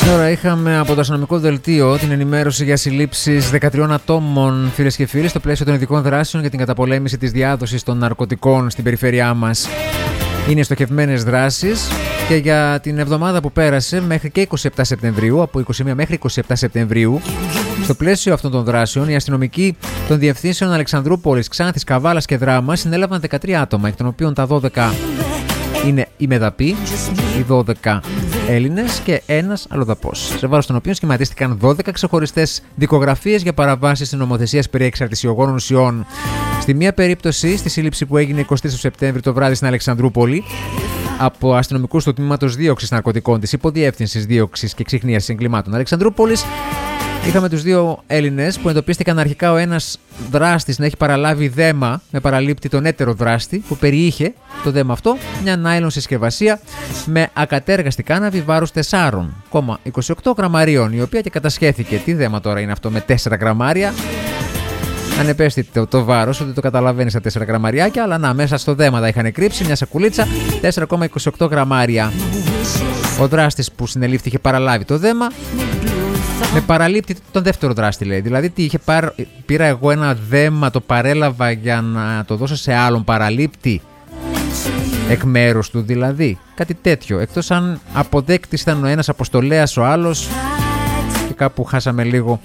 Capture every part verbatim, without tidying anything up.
Τώρα είχαμε από το αστυνομικό δελτίο την ενημέρωση για συλλήψεις δεκατριών ατόμων, φίλες και φίλοι, στο πλαίσιο των ειδικών δράσεων για την καταπολέμηση της διάδοσης των ναρκωτικών στην περιφέρειά μας. Είναι στοχευμένες δράσεις και για την εβδομάδα που πέρασε μέχρι και είκοσι επτά Σεπτεμβρίου, από είκοσι μία μέχρι είκοσι επτά Σεπτεμβρίου, στο πλαίσιο αυτών των δράσεων, οι αστυνομικοί των διευθύνσεων Αλεξανδρούπολης, Ξάνθης, Καβάλας και Δράμας συνέλαβαν δεκατρία άτομα, εκ των οποίων τα δώδεκα είναι οι μεδαποί, οι δώδεκα Έλληνες και ένας αλλοδαπός, σε βάρος των οποίων σχηματίστηκαν δώδεκα ξεχωριστές δικογραφίες για παραβάσεις στην νομοθεσία περί εξαρτησιογόνων ουσιών. Στη μία περίπτωση, στη σύλληψη που έγινε εικοστή του Σεπτέμβρη το βράδυ στην Αλεξανδρούπολη, από αστυνομικούς του τμήματος δίωξης ναρκωτικών της Υποδιεύθυνσης Δίωξης και Ξιχνίασης Εγκλημάτων Αλεξανδρούπολης, είχαμε τους δύο Έλληνες που εντοπίστηκαν αρχικά ο ένας δράστης να έχει παραλάβει δέμα με παραλήπτη τον έτερο δράστη, που περιείχε το δέμα αυτό μια νάιλον συσκευασία με ακατέργαστη κάναβη βάρους τέσσερα κόμμα είκοσι οκτώ γραμμαρίων, η οποία και κατασχέθηκε. Τι δέμα τώρα είναι αυτό με τέσσερα γραμμάρια? Ανεπαίσθητο το βάρος, ότι το καταλαβαίνει στα τέσσερα γραμμαριάκια, αλλά να, μέσα στο δέμα τα είχαν κρύψει μια σακουλίτσα, τέσσερα κόμμα είκοσι οκτώ γραμμάρια. Ο δράστης που συνελήφθη είχε παραλάβει το δέμα με παραλήπτη τον δεύτερο δράστη, λέει. Δηλαδή, τι είχε πάρ... πήρα εγώ ένα δέμα, το παρέλαβα για να το δώσω σε άλλον παραλήπτη, εκ μέρους του δηλαδή. Κάτι τέτοιο. Εκτός αν αποδέκτης ήταν ο ένας αποστολέας, ο άλλος, και κάπου χάσαμε λίγο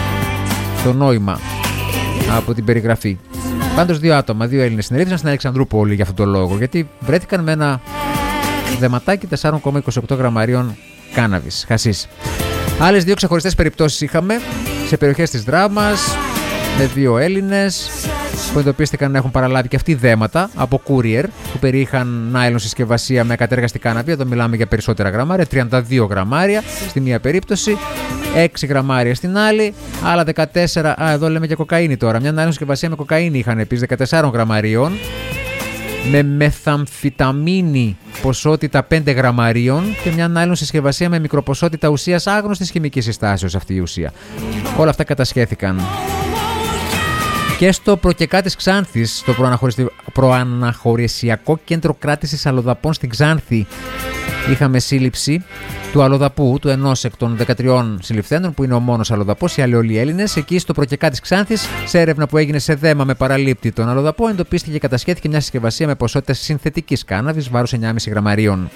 το νόημα από την περιγραφή. Πάντως, δύο άτομα, δύο Έλληνες συνελήφθησαν στην Αλεξανδρούπολη για αυτόν τον λόγο, γιατί βρέθηκαν με ένα δεματάκι τέσσερα κόμμα είκοσι οκτώ γραμμαρίων κάναβης, χασίς. Άλλες δύο ξεχωριστές περιπτώσεις είχαμε σε περιοχές της Δράμας, με δύο Έλληνες που εντοπίστηκαν να έχουν παραλάβει και αυτοί δέματα από courier που περιείχαν νάιλον συσκευασία με ακατέργαστη κάναβη. Εδώ μιλάμε για περισσότερα γραμμάρια, τριάντα δύο γραμμάρια στη μία περίπτωση, έξι γραμμάρια στην άλλη, άλλα δεκατέσσερα. Α, εδώ λέμε για κοκαίνη τώρα. Μια νάιλον συσκευασία με κοκαίνη είχαν επίσης δεκατέσσερα γραμμαρίων, με μεθαμφιταμίνη ποσότητα πέντε γραμμαρίων και μια νάιλον συσκευασία με μικροποσότητα ουσίας άγνωστης χημικής συστάσεως αυτή η ουσία. Όλα αυτά κατασχέθηκαν. Και στο προκεκά της Ξάνθης, στο προαναχωρησιακό κέντρο κράτησης αλλοδαπών στην Ξάνθη, είχαμε σύλληψη του αλλοδαπού, του ενός εκ των δεκατριών συλληφθέντων, που είναι ο μόνος αλλοδαπός, οι άλλοι όλοι Έλληνες. Εκεί στο προκεκά της Ξάνθης, σε έρευνα που έγινε σε δέμα με παραλήπτη τον αλλοδαπό, εντοπίστηκε και κατασχέθηκε μια συσκευασία με ποσότητα συνθετικής κάναβης βάρους εννιά κόμμα πέντε γραμμαρίων.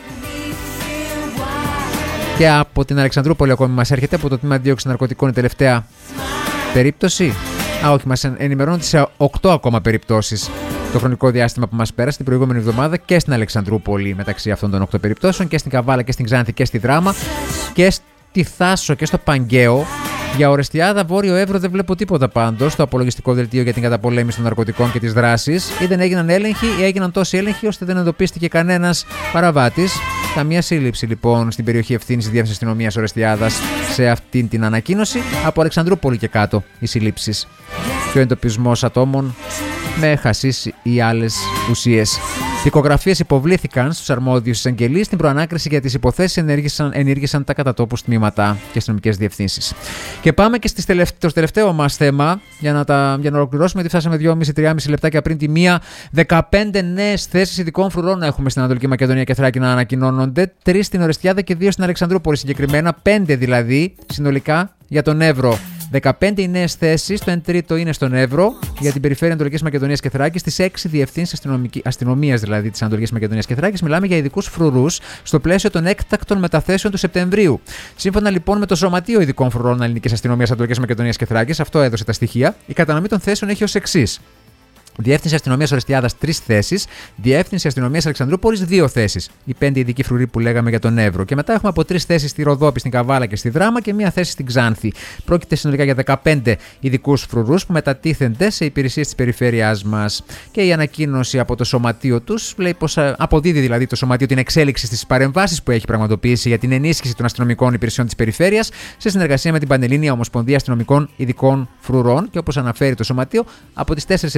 Και από την Αλεξανδρούπολη ακόμη μας έρχεται, από το τμήμα δίωξης ναρκωτικών, η τελευταία περίπτωση. Α, όχι, μας ενημερώνουν ότι σε οκτώ ακόμα περιπτώσεις το χρονικό διάστημα που μας πέρασε την προηγούμενη εβδομάδα και στην Αλεξανδρούπολη, μεταξύ αυτών των οκτώ περιπτώσεων, και στην Καβάλα και στην Ξάνθη και στη Δράμα και στη Θάσο και στο Παγκαίο. Για Ορεστιάδα, Βόρειο Εύρο δεν βλέπω τίποτα πάντως στο απολογιστικό δελτίο για την καταπολέμηση των ναρκωτικών και τις δράσεις, ή δεν έγιναν έλεγχοι ή έγιναν τόσοι έλεγχοι ώστε δεν εντοπίστηκε κανένας παραβάτης. Καμία σύλληψη λοιπόν στην περιοχή ευθύνης της Διεύθυνσης Αστυνομίας Ορεστιάδας σε αυτήν την ανακοίνωση. Από Αλεξανδρούπολη και κάτω οι συλλήψεις και ο εντοπισμός ατόμων με χασίς ή άλλες ουσίες. Δικογραφίες υποβλήθηκαν στους αρμόδιους εισαγγελείς. Στην προανάκριση για τις υποθέσεις ενέργησαν, ενήργησαν τα κατατόπους τμήματα και αστυνομικές διευθύνσεις. Και πάμε και στις τελευ... το τελευταίο μας θέμα για να, τα... για να ολοκληρώσουμε, γιατί φτάσαμε δύο με τρία και μισό λεπτάκια πριν τη μία. δεκαπέντε νέες θέσεις ειδικών φρουρών έχουμε στην Ανατολική Μακεδονία και Θράκη να ανακοινώνονται. Τρεις στην Ορεστιάδα και δύο στην Αλεξανδρούπολη συγκεκριμένα. Πέντε δηλαδή συνολικά για τον Εύρο. δεκαπέντε οι νέες θέσεις, το εν τρίτο είναι στον Εύρο για την περιφέρεια Ανατολικής Μακεδονίας και Θράκης, στις έξι διευθύνσεις αστυνομίας δηλαδή της Ανατολικής Μακεδονίας και Θράκης. Μιλάμε για ειδικούς φρουρούς στο πλαίσιο των έκτακτων μεταθέσεων του Σεπτεμβρίου. Σύμφωνα λοιπόν με το Σωματείο Ειδικών Φρουρών Ελληνικής Αστυνομίας Ανατολικής Μακεδονίας και Θράκης, αυτό έδωσε τα στοιχεία, η κατανομή των θέσεων έχει ως εξής. Διεύθυνση Αστυνομίας Ορεστιάδας τρεις θέσεις, Διεύθυνση Αστυνομίας Αλεξανδρούπολης δύο θέσεις. Οι πέντε ειδικοί φρουροί που λέγαμε για τον Εύρο. Και μετά έχουμε από τρεις θέσεις στη Ροδόπη, στην Καβάλα και στη Δράμα και μία θέση στην Ξάνθη. Πρόκειται συνολικά για δεκαπέντε ειδικούς φρουρούς που μετατίθενται σε υπηρεσίες της περιφέρειάς μας. Και η ανακοίνωση από το σωματείο τους λέει πως αποδίδει δηλαδή το σωματείο την εξέλιξη στις παρεμβάσεις που έχει πραγματοποιήσει για την ενίσχυση των αστυνομικών υπηρεσιών της περιφέρειας σε συνεργασία με την Πανελλήνια Ομοσπονδία Αστυνομικών Ειδικών Φρουρών. Και όπως αναφέρει το σωματείο, από τις τέσσερις Σεπτεμβρίου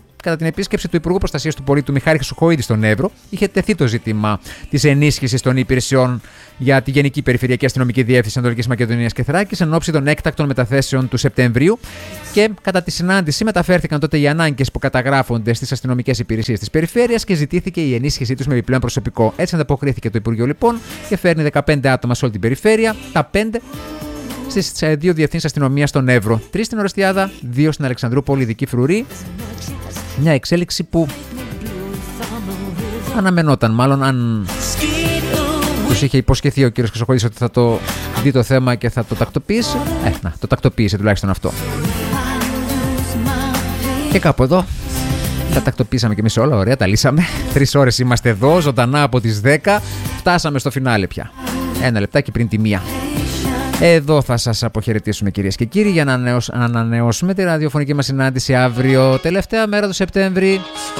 κατά την επίσκεψη του Υπουργού Προστασίας του Πολίτη του Μιχάλη Χρυσοχοΐδη στον Εύρο, είχε τεθεί το ζήτημα της ενίσχυσης των υπηρεσιών για τη Γενική Περιφερειακή Αστυνομική Διεύθυνση Ανατολικής Μακεδονίας και Θράκης εν ώψη των έκτακτων μεταθέσεων του Σεπτεμβρίου και κατά τη συνάντηση μεταφέρθηκαν τότε οι ανάγκες που καταγράφονται στις αστυνομικές υπηρεσίες της περιφέρειας και ζητήθηκε η ενίσχυσή τους με επιπλέον προσωπικό. Έτσι ανταποκρίθηκε το Υπουργείο λοιπόν και φέρνει δεκαπέντε άτομα σε όλη την περιφέρεια, τα πέντε στις δύο διευθύνσεις αστυνομίας στον Εύρο. Τρεις στην Ορεστιάδα, δύο στην Αλεξανδρούπολη, ειδική φρουρή. Μια εξέλιξη που αναμενόταν, μάλλον αν τους είχε υποσχεθεί ο κ. Χρυσοχοΐδης ότι θα το δει το θέμα και θα το τακτοποιήσει. Ε, να, το τακτοποίησε τουλάχιστον αυτό. Και κάπου εδώ τα τακτοποίησαμε κι εμείς όλα, ωραία, τα λύσαμε. Τρεις ώρες είμαστε εδώ, ζωντανά από τις δέκα. Φτάσαμε στο φινάλε πια. Ένα λεπτάκι πριν τη μία. Εδώ θα σας αποχαιρετήσουμε κυρίες και κύριοι για να ανανεώσουμε τη ραδιοφωνική μας συνάντηση αύριο, τελευταία μέρα του Σεπτέμβρη,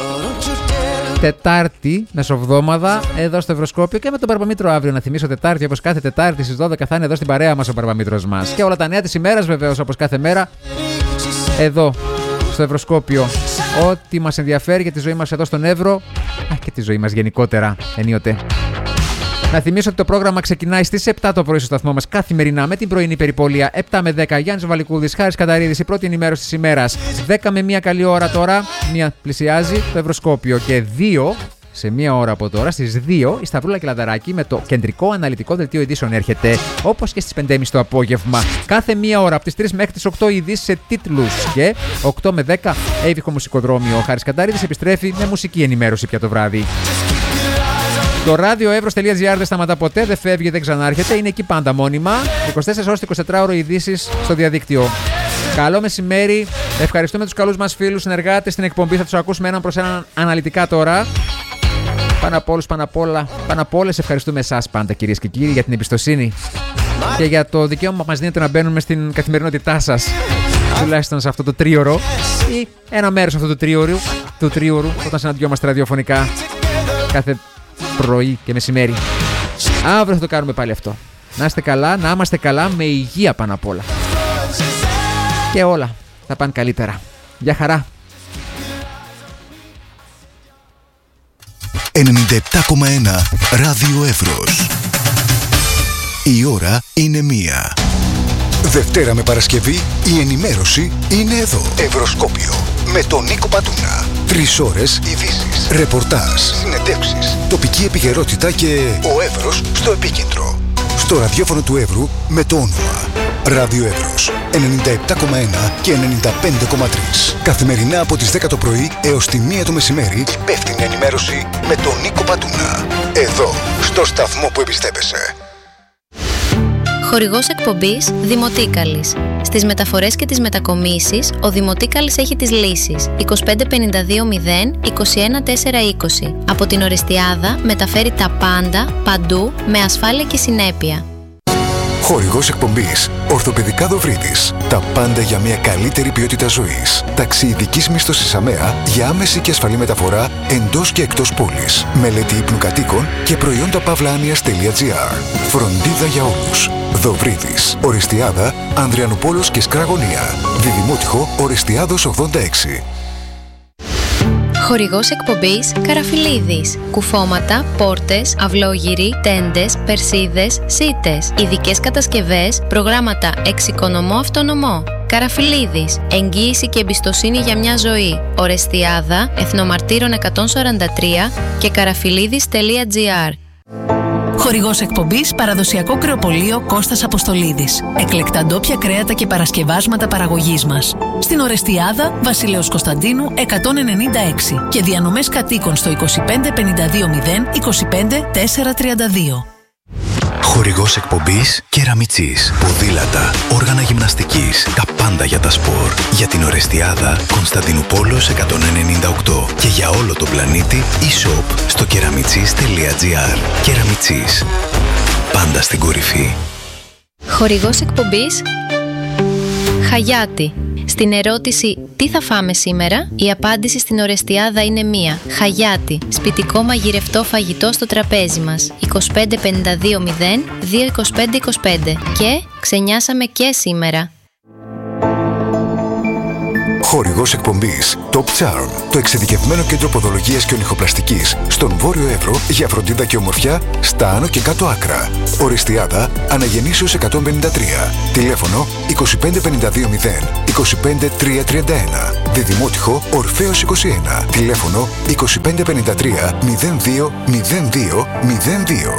Τετάρτη, μεσοβδόμαδα, εδώ στο Ευρωσκόπιο και με τον Παρπαμήτρο αύριο. Να θυμίσω Τετάρτη, όπως κάθε Τετάρτη στις δώδεκα θα είναι εδώ στην παρέα μας ο Παρπαμήτρος μας. Και όλα τα νέα της ημέρας βεβαίως, όπως κάθε μέρα, εδώ στο Ευρωσκόπιο. Ό,τι μας ενδιαφέρει για τη ζωή μας εδώ στον Εύρο, α, και τη ζωή μας γενικότερα ενίοτε. Να θυμίσω ότι το πρόγραμμα ξεκινάει στις επτά το πρωί στο σταθμό μας καθημερινά με την πρωινή περιπολία επτά με δέκα. Γιάννης Βαλικούδης, Χάρης Καταρίδης, η πρώτη ενημέρωση της ημέρας. δέκα με μία καλή ώρα τώρα, μία πλησιάζει το Ευρωσκόπιο και δύο σε μία ώρα από τώρα, στις δύο, η Σταυρούλα Κελανταράκη με το κεντρικό αναλυτικό δελτίο ειδήσεων έρχεται, όπως και στις πέντε και μισή το απόγευμα. Κάθε μία ώρα από τις τρεις μέχρι τις οκτώ ειδήσεις σε τίτλους. Και οκτώ με δέκα, Εύηχο Μουσικοδρόμιο. Ο Χάρης Καταρίδης επιστρέφει με μουσική ενημέρωση πια το βράδυ. Το ράδιο εύρος.gr δεν σταματά ποτέ, δεν φεύγει, δεν ξανάρχεται, είναι εκεί πάντα μόνιμα. είκοσι τέσσερις ώρες, εικοσιτετράωρο ειδήσεις στο διαδίκτυο. Καλό μεσημέρι, ευχαριστούμε τους καλούς μας φίλους, συνεργάτες στην εκπομπή, θα τους ακούσουμε έναν προς έναν αναλυτικά τώρα. Πάνω απ' όλους, πάνω απ' όλα, πάνω απ' όλες ευχαριστούμε εσάς πάντα κυρίες και κύριοι για την εμπιστοσύνη και για το δικαίωμα που μας δίνετε να μπαίνουμε στην καθημερινότητά σας, τουλάχιστον σε αυτό το τρίωρο ή ένα μέρος αυτού του τρίωρου, του τρίωρου όταν συναντιόμαστε ραδιοφωνικά κάθε πρωί και μεσημέρι. Αύριο θα το κάνουμε πάλι αυτό. Να είστε καλά, να είμαστε καλά, με υγεία πάνω απ' όλα. Και όλα θα πάνε καλύτερα. Γεια χαρά. ενενήντα επτά κόμμα ένα Ράδιο Εύρος. Η ώρα είναι μία. Δευτέρα με Παρασκευή η ενημέρωση είναι εδώ. Ευρωσκόπιο με τον Νίκο Πατούνα. Τρεις ώρες ειδήσεις, ρεπορτάζ, συνεντεύξεις, τοπική επικαιρότητα και ο Εύρος στο επίκεντρο. Στο ραδιόφωνο του Εύρου με το όνομα Ράδιο Εύρος ενενήντα επτά κόμμα ένα και ενενήντα πέντε κόμμα τρία. Καθημερινά από τις δέκα το πρωί έως τη μία το μεσημέρι, υπεύθυνη ενημέρωση με τον Νίκο Πατούνα. Εδώ, στο σταθμό που εμπιστεύεσαι. Χορηγός εκπομπής Δημοτίκαλης. Στις μεταφορές και τις μετακομίσεις, ο Δημοτίκαλης έχει τις λύσεις είκοσι πέντε πενήντα δύο μηδέν είκοσι ένα τετρακόσια είκοσι. Από την Ορεστιάδα μεταφέρει τα πάντα, παντού, με ασφάλεια και συνέπεια. Χορηγός εκπομπής Ορθοπαιδικά Δοβρίτης. Τα πάντα για μια καλύτερη ποιότητα ζωής. Ταξί ειδικής μίσθωσης ΑΜΕΑ για άμεση και ασφαλή μεταφορά εντός και εκτός πόλης. Μελέτη ύπνου κατοίκων και προϊόντα παύλα-άνοιας.gr. Φροντίδα για όλους. Δοβρίτης. Ορεστιάδα, Ανδριανούπολος και Σκραγωνία. Διδημότυχο Ορεστιάδος ογδόντα έξι. Χορηγός εκπομπής Καραφιλίδης. Κουφώματα, πόρτες, αυλόγυροι, τέντες, περσίδες, σίτες. Ειδικές κατασκευές, προγράμματα εξοικονομώ αυτονομώ. Καραφιλίδης. Εγγύηση και εμπιστοσύνη για μια ζωή. Ορεστιάδα, Εθνομαρτύρων εκατόν σαράντα τρία και καραφιλίδης.gr. Χορηγός εκπομπής Παραδοσιακό Κρεοπωλείο Κώστας Αποστολίδης. Εκλεκτά ντόπια κρέατα και παρασκευάσματα παραγωγής μας. Στην Ορεστιάδα, Βασιλέως Κωνσταντίνου εκατόν ενενήντα έξι και διανομές κατοίκων στο είκοσι πέντε πενήντα δύο μηδέν είκοσι πέντε τετρακόσια τριάντα δύο. Χορηγός εκπομπής Κεραμιτσής. Ποδήλατα, όργανα γυμναστικής, τα πάντα για τα σπορ. Για την Ορεστιάδα, Κωνσταντινούπολος εκατόν ενενήντα οκτώ και για όλο τον πλανήτη e-shop στο κεραμιτσής.gr. Κεραμιτσής. Πάντα στην κορυφή. Χορηγός εκπομπής Χαγιάτι. Στην ερώτηση «Τι θα φάμε σήμερα?» η απάντηση στην Ορεστιάδα είναι μία. Χαγιάτι. Σπιτικό μαγειρευτό φαγητό στο τραπέζι μας. είκοσι πέντε πενήντα δύο μηδέν δύο είκοσι πέντε είκοσι πέντε. Και ξενιάσαμε και σήμερα. Χορηγός εκπομπής Top Charm, το εξειδικευμένο κέντρο ποδολογίας και ονυχοπλαστικής στον Βόρειο Εύρο για φροντίδα και ομορφιά στα άνω και κάτω άκρα. Οριστιάδα Αναγεννήσεως εκατόν πενήντα τρία. Τηλέφωνο είκοσι πέντε πενήντα δύο μηδέν είκοσι πέντε τριακόσια τριάντα ένα. Διδημότυχο Ορφέως είκοσι ένα. Τηλέφωνο είκοσι πέντε πενήντα τρία μηδέν δύο μηδέν δύο μηδέν δύο.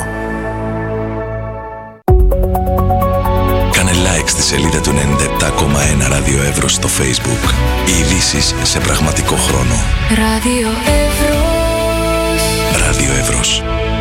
Κάνε like στη σελίδα του ενενήντα επτά κόμμα ένα Ράδιο Εύρος στο Facebook. Οι ειδήσεις σε πραγματικό χρόνο. Ράδιο Εύρος. Ράδιο Εύρος.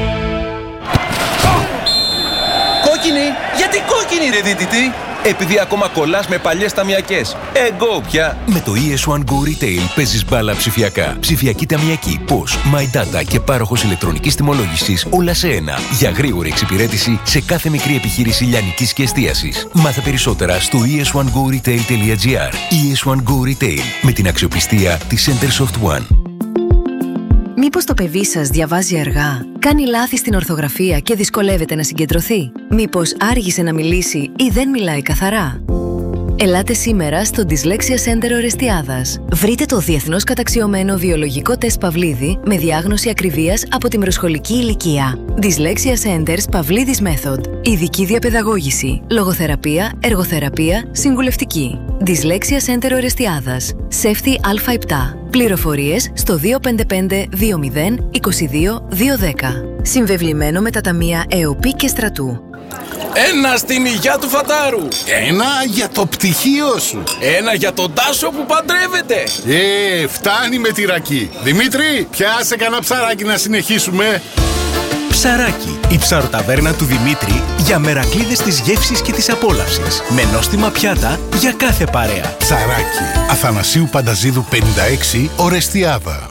Κόκκινη! Γιατί κόκκινη ρε δίτητη! Επειδή ακόμα κολλάς με παλιές ταμιακές. Εγώ πια! Με το ι ες ουάν Go Retail παίζεις μπάλα ψηφιακά. Ψηφιακή ταμιακή, πώς, My Data και πάροχος ηλεκτρονικής τιμολόγησης, όλα σε ένα. Για γρήγορη εξυπηρέτηση σε κάθε μικρή επιχείρηση λιανικής και εστίασης. Μάθε περισσότερα στο ι ες ουάν γκο ρίτειλ τελεία τζι άρ. ι ες ουάν Go Retail, με την αξιοπιστία της Centersoft One. Μήπως το παιδί σας διαβάζει αργά, κάνει λάθη στην ορθογραφία και δυσκολεύεται να συγκεντρωθεί? Μήπως άργησε να μιλήσει ή δεν μιλάει καθαρά? Ελάτε σήμερα στο Dyslexia Center Ορεστιάδας. Βρείτε το διεθνώς καταξιωμένο βιολογικό τεστ Παυλίδη με διάγνωση ακριβίας από τη μεροσχολική ηλικία. Dyslexia Centers Παυλίδης Method. Ειδική διαπαιδαγώγηση, λογοθεραπεία, εργοθεραπεία, συμβουλευτική. Dyslexia Center Ορεστιάδας. Σέφτη Α επτά. Πληροφορίες στο δύο πέντε πέντε δύο μηδέν είκοσι δύο δύο δέκα. Συμβεβλημένο με τα ταμεία ΕΟΠΗ και Στρατού. Ένα στην υγειά του φατάρου! Ένα για το πτυχίο σου! Ένα για τον Τάσο που παντρεύεται! Ε, φτάνει με τη ρακή! Δημήτρη, πιάσε κανένα ψαράκι να συνεχίσουμε! Ψαράκι, η ψαροταβέρνα του Δημήτρη για μερακλείδες της γεύσης και της απόλαυσης. Με νόστιμα πιάτα για κάθε παρέα. Ψαράκι, Αθανασίου Πανταζίδου πενήντα έξι, Ορεστιάδα.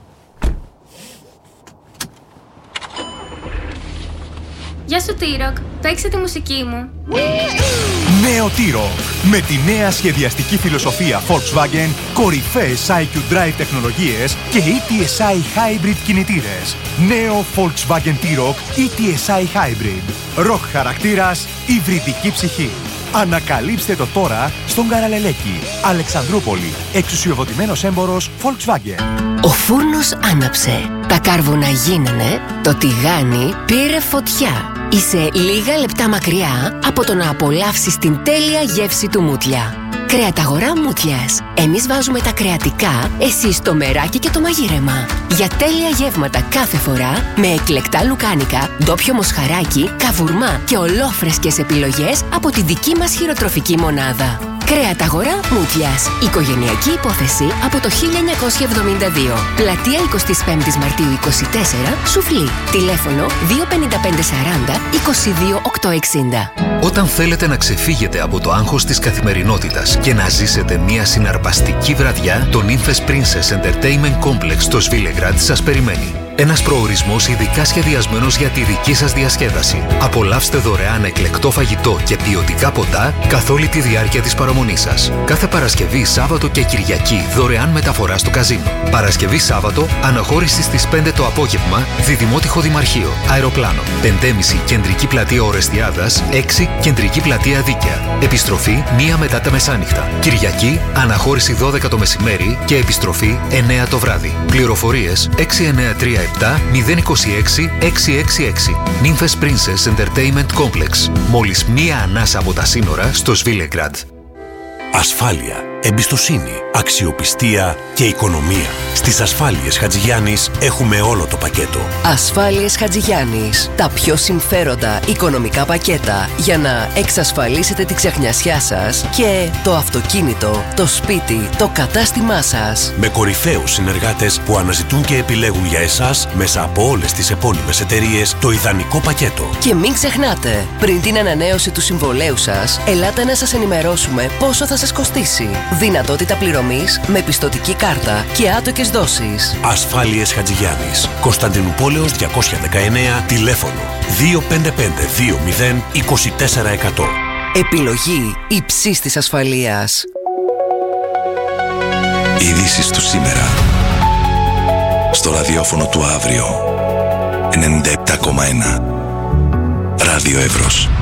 Γεια σου T-Rock, παίξε τη μουσική μου. Νέο T-Rock, με τη νέα σχεδιαστική φιλοσοφία Volkswagen, κορυφαίες άι κιου Drive τεχνολογίες και ι τι ες άι Hybrid κινητήρες. Νέο Volkswagen T-Rock ι τι ες άι Hybrid. Rock χαρακτήρας, υβριδική ψυχή. Ανακαλύψτε το τώρα στον Καραλελέκη, Αλεξανδρούπολη, εξουσιοδοτημένος έμπορος Volkswagen. Ο φούρνος άναψε, τα κάρβουνα γίνανε, το τηγάνι πήρε φωτιά. Είσαι λίγα λεπτά μακριά από το να απολαύσεις την τέλεια γεύση του Μούτλια. Κρεαταγορά Μούτλιας. Εμείς βάζουμε τα κρεατικά, εσείς το μεράκι και το μαγείρεμα. Για τέλεια γεύματα κάθε φορά, με εκλεκτά λουκάνικα, ντόπιο μοσχαράκι, καβουρμά και ολόφρεσκες επιλογές από τη δική μας χειροτροφική μονάδα. Κρεαταγορά Μούτλιας. Οικογενειακή υπόθεση από το χίλια εννιακόσια εβδομήντα δύο. Πλατεία εικοστή πέμπτη Μαρτίου είκοσι τέσσερα, Σουφλή. Τηλέφωνο δύο πέντε πέντε σαράντα είκοσι δύο οκτακόσια εξήντα. Όταν θέλετε να ξεφύγετε από το άγχος της καθημερινότητας και να ζήσετε μια συναρπαστική βραδιά, το Nymphes Princess Entertainment Complex στο Σβίλεγκραντ σας περιμένει. Ένας προορισμός ειδικά σχεδιασμένος για τη δική σας διασκέδαση. Απολαύστε δωρεάν εκλεκτό φαγητό και ποιοτικά ποτά καθ' όλη τη διάρκεια της παραμονής σας. Κάθε Παρασκευή, Σάββατο και Κυριακή δωρεάν μεταφορά στο καζίνο. Παρασκευή, Σάββατο, αναχώρηση στις πέντε το απόγευμα, Διδημότυχο Δημαρχείο, αεροπλάνο. πέντε και μισή Κεντρική Πλατεία Ορεστιάδας, έξι Κεντρική Πλατεία Δίκαια. Επιστροφή μία μετά τα μεσάνυχτα. Κυριακή, αναχώρηση δώδεκα το μεσημέρι και επιστροφή εννέα το βράδυ. Πληροφορίες έξι εννέα τρία επτά μηδέν είκοσι έξι εξακόσια εξήντα έξι. Nymphes Princess Entertainment Complex. Μόλις μία ανάσα από τα σύνορα στο Σβίλεγκραντ. Ασφάλεια, εμπιστοσύνη, αξιοπιστία και οικονομία. Στις Ασφάλειες Χατζηγιάννης έχουμε όλο το πακέτο. Ασφάλειες Χατζηγιάννης. Τα πιο συμφέροντα οικονομικά πακέτα για να εξασφαλίσετε τη ξεχνιασιά σας και το αυτοκίνητο, το σπίτι, το κατάστημά σας. Με κορυφαίους συνεργάτες που αναζητούν και επιλέγουν για εσάς μέσα από όλες τις επώνυμες εταιρείες το ιδανικό πακέτο. Και μην ξεχνάτε, πριν την ανανέωση του συμβολέου σας, ελάτε να σας ενημερώσουμε πόσο θα σας κοστίσει. Δυνατότητα πληρωμής με πιστωτική κάρτα και άτοκες δόσεις. Ασφάλειες Χατζηγιάννης. Κωνσταντινούπολεως διακόσια δεκαεννέα, τηλέφωνο δύο πέντε πέντε δύο μηδέν είκοσι τέσσερα εκατό. Επιλογή υψής της ασφαλείας. Ειδήσεις του σήμερα. Στο ραδιόφωνο του αύριο. ενενήντα επτά κόμμα ένα. Ράδιο Εύρος.